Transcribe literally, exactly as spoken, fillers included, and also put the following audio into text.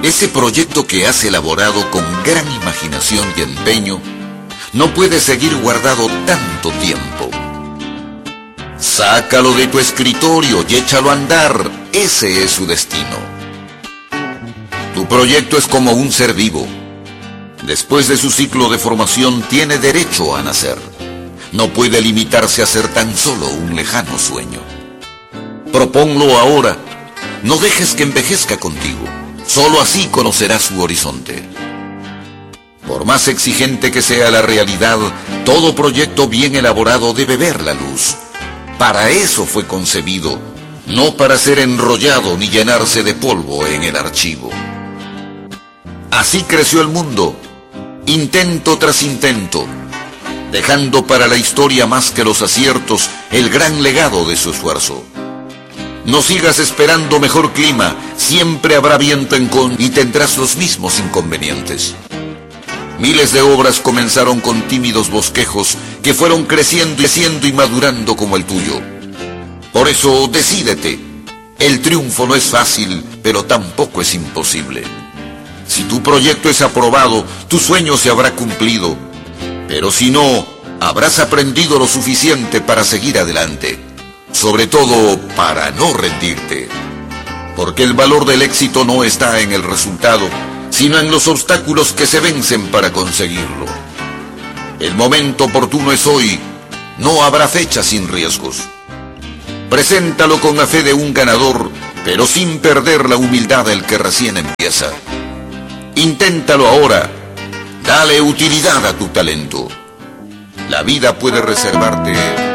Ese proyecto que has elaborado con gran imaginación y empeño no puede seguir guardado tanto tiempo. Sácalo de tu escritorio y échalo a andar. Ese es su destino. Tu proyecto es como un ser vivo. Después de su ciclo de formación tiene derecho a nacer. No puede limitarse a ser tan solo un lejano sueño. Proponlo ahora. No dejes que envejezca contigo. Solo así conocerás su horizonte. Por más exigente que sea la realidad, todo proyecto bien elaborado debe ver la luz. Para eso fue concebido, no para ser enrollado ni llenarse de polvo en el archivo. Así creció el mundo, intento tras intento, dejando para la historia más que los aciertos el gran legado de su esfuerzo. No sigas esperando mejor clima, siempre habrá viento en contra y tendrás los mismos inconvenientes. Miles de obras comenzaron con tímidos bosquejos que fueron creciendo, creciendo y madurando como el tuyo. Por eso, decídete. El triunfo no es fácil, pero tampoco es imposible. Si tu proyecto es aprobado, tu sueño se habrá cumplido. Pero si no, habrás aprendido lo suficiente para seguir adelante. Sobre todo, para no rendirte. Porque el valor del éxito no está en el resultado, sino en los obstáculos que se vencen para conseguirlo. El momento oportuno es hoy, no habrá fecha sin riesgos. Preséntalo con la fe de un ganador, pero sin perder la humildad del que recién empieza. Inténtalo ahora, dale utilidad a tu talento. La vida puede reservarte